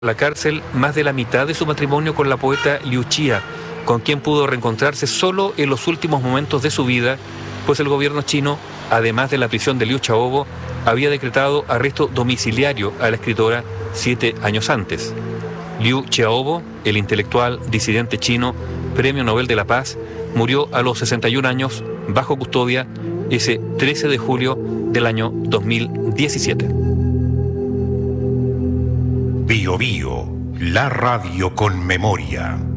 la cárcel más de la mitad de su matrimonio con la poeta Liu Xia, con quien pudo reencontrarse solo en los últimos momentos de su vida, pues el gobierno chino, además de la prisión de Liu Xiaobo, había decretado arresto domiciliario a la escritora 7 años antes. Liu Xiaobo, el intelectual disidente chino, Premio Nobel de la Paz, murió a los 61 años bajo custodia ese 13 de julio del año 2017. Bio Bio, la radio con memoria.